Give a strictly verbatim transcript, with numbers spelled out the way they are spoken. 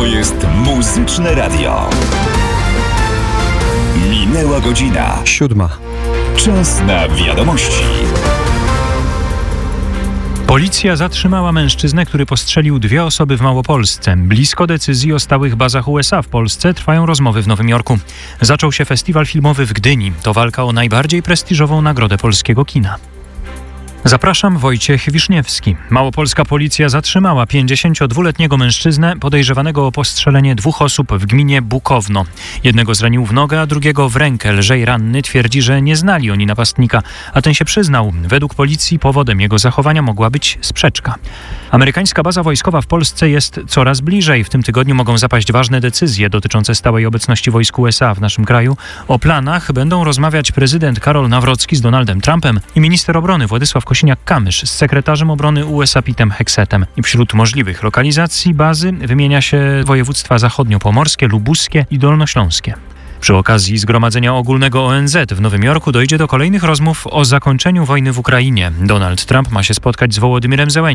To jest Muzyczne Radio. Minęła godzina. Siódma. Czas na wiadomości. Policja zatrzymała mężczyznę, który postrzelił dwie osoby w Małopolsce. Blisko decyzji o stałych bazach U S A w Polsce trwają rozmowy w Nowym Jorku. Zaczął się festiwal filmowy w Gdyni. To walka o najbardziej prestiżową nagrodę polskiego kina. Zapraszam, Wojciech Wiszniewski. Małopolska policja zatrzymała pięćdziesięciodwuletniego mężczyznę podejrzewanego o postrzelenie dwóch osób w gminie Bukowno. Jednego zranił w nogę, a drugiego w rękę. Lżej ranny twierdzi, że nie znali oni napastnika, a ten się przyznał. Według policji powodem jego zachowania mogła być sprzeczka. Amerykańska baza wojskowa w Polsce jest coraz bliżej. W tym tygodniu mogą zapaść ważne decyzje dotyczące stałej obecności wojsk U S A w naszym kraju. O planach będą rozmawiać prezydent Karol Nawrocki z Donaldem Trumpem i minister obrony Władysław Kosiniak-Kamysz z sekretarzem obrony U S A Petem Heksetem. I wśród możliwych lokalizacji bazy wymienia się województwa zachodniopomorskie, lubuskie i dolnośląskie. Przy okazji Zgromadzenia Ogólnego O N Z w Nowym Jorku dojdzie do kolejnych rozmów o zakończeniu wojny w Ukrainie. Donald Trump ma się spotkać z Wołodymyrem Zełenskim.